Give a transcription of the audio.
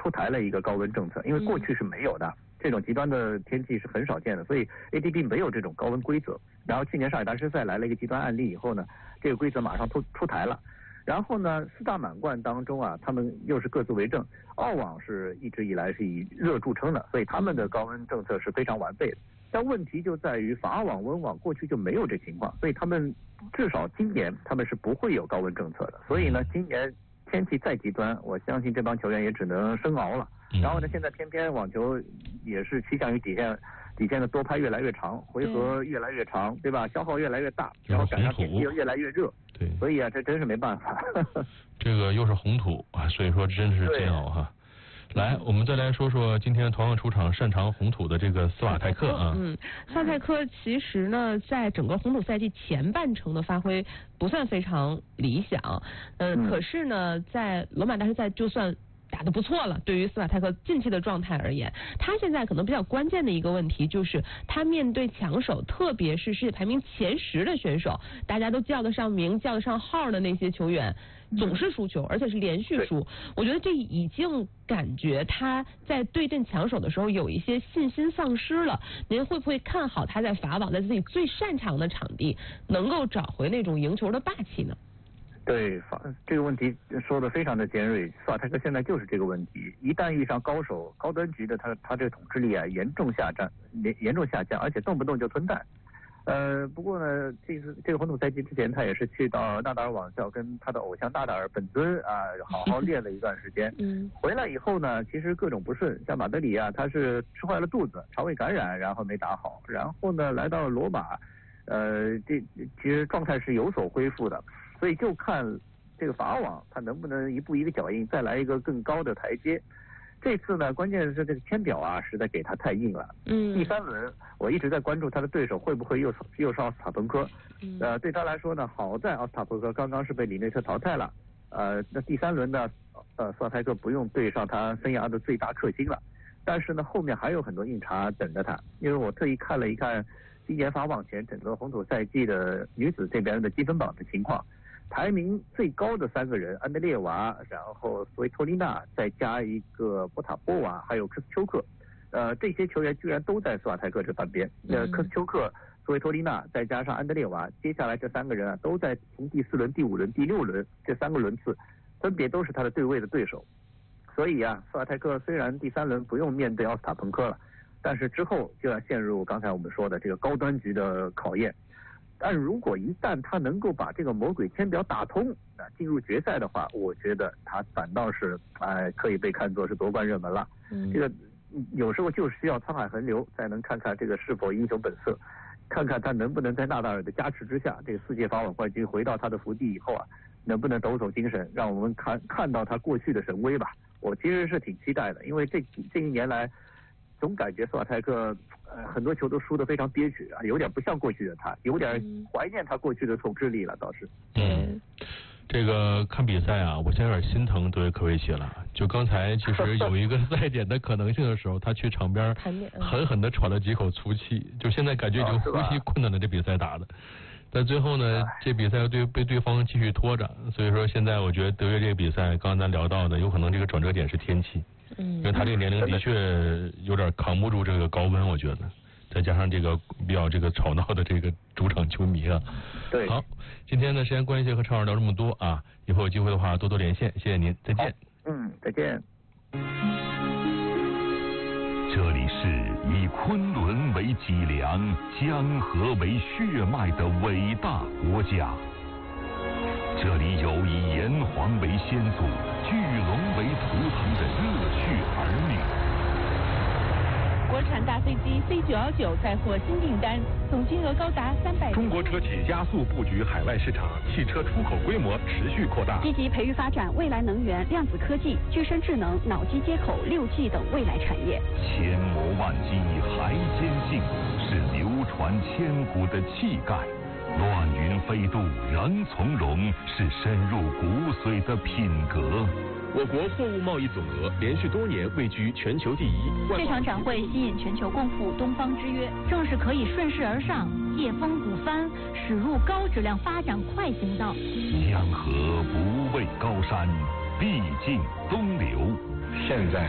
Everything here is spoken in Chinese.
出台了一个高温政策，因为过去是没有的，这种极端的天气是很少见的，所以 ATP 没有这种高温规则。然后去年上海大师赛来了一个极端案例以后呢，这个规则马上出台了。然后呢，四大满贯当中啊，他们又是各自为政。澳网是一直以来是以热著称的，所以他们的高温政策是非常完备的。但问题就在于法网、温网过去就没有这情况，所以他们至少今年他们是不会有高温政策的。所以呢，今年天气再极端，我相信这帮球员也只能生熬了。然后呢，现在偏偏网球也是趋向于底线的多拍越来越长，回合越来越长，对吧？消耗越来越大，然后赶上天气又越来越热。对，所以啊，这真是没办法。 这个又是红土啊，所以说真是煎熬哈。来，我们再来说说今天同样出场擅长红土的这个斯瓦泰克啊。 斯瓦泰克其实呢，在整个红土赛季前半程的发挥不算非常理想，可是呢，在罗马大师赛就算打得不错了，对于斯瓦泰克近期的状态而言，他现在可能比较关键的一个问题就是他面对强手，特别是世界排名前10的选手，大家都叫得上名、叫得上号的那些球员，总是输球，而且是连续输。我觉得这已经感觉他在对阵强手的时候有一些信心丧失了。您会不会看好他在法网，在自己最擅长的场地，能够找回那种赢球的霸气呢？ 对，这个问题说的非常的尖锐。斯瓦泰克现在就是这个问题，一旦遇上高手、高端局的，他这个统治力啊严重下降，而且动不动就吞蛋。不过呢，这个红土赛季之前，他也是去到纳达尔网校跟他的偶像纳达尔本尊啊好好练了一段时间。回来以后呢，其实各种不顺，像马德里啊，他是吃坏了肚子，肠胃感染，然后没打好。然后呢，来到罗马，这其实状态是有所恢复的。所以就看这个法网他能不能一步一个脚印再来一个更高的台阶。这次呢，关键是这个签表啊实在给他太硬了。第3轮我一直在关注他的对手会不会又是奥斯塔彭科。对他来说呢，好在奥斯塔彭科刚刚是被里内特淘汰了。那第3轮呢，斯瓦泰克不用对上他生涯的最大克星了。但是呢，后面还有很多硬茬等着他，因为我特意看了一看今年法网前整个红土赛季的女子这边的积分榜的情况。排名最高的3个人，安德烈娃，然后索维托利娜，再加一个波塔波娃，还有科斯丘克，这些球员居然都在斯瓦泰克这半边。科斯丘克、索维托利娜，再加上安德烈娃，接下来这3个人啊，都在从第4轮、第5轮、第6轮这3个轮次，分别都是他的对位的对手。所以啊，斯瓦泰克虽然第3轮不用面对奥斯塔彭科了，但是之后就要陷入刚才我们说的这个高端局的考验。但如果一旦他能够把这个魔鬼签表打通，进入决赛的话，我觉得他反倒是可以被看作是夺冠热门了。这个有时候就是需要沧海横流，才能看看这个是否英雄本色，看看他能不能在纳达尔的加持之下，这个世界法网冠军回到他的府邸以后啊，能不能抖擞精神，让我们看到他过去的神威吧。我其实是挺期待的，因为这一年来，总感觉斯瓦泰克很多球都输得非常憋屈啊，有点不像过去的他，有点怀念他过去的统治力了，倒是。 这个看比赛啊，我现在有点心疼德约科维奇了。就刚才其实有一个赛点的可能性的时候，他去场边狠狠地喘了几口粗气，就现在感觉已经呼吸困难的这比赛打的。但最后呢，这比赛被对方继续拖着，所以说现在我觉得德约这个比赛，刚才咱聊到的，有可能这个转折点是天气。因为他这个年龄的确有点扛不住这个高温，我觉得，再加上这个比较这个吵闹的这个主场球迷啊。 对。 好，今天呢时间关系和常老聊这么多啊，以后有机会的话多多连线，谢谢您，再见。 再见。 这里是以昆仑为脊梁、江河为血脉的伟大国家。这里有以炎黄为先祖、巨龙为图腾的热血儿女。 国产大飞机 C919再获新订单，总金额高达300。 中国车企加速布局海外市场，汽车出口规模持续扩大， 积极培育发展未来能源、量子科技、具身智能、脑机接口、6G 等未来产业。 千磨万击还坚劲，是流传千古的气概。乱云飞渡仍从容，是深入骨髓的品格。 我国货物贸易总额连续多年位居全球第一。 这场展会吸引全球共赴东方之约，正是可以顺势而上，借风鼓帆，驶入高质量发展快行道。 江河不畏高山，必尽东流。 现在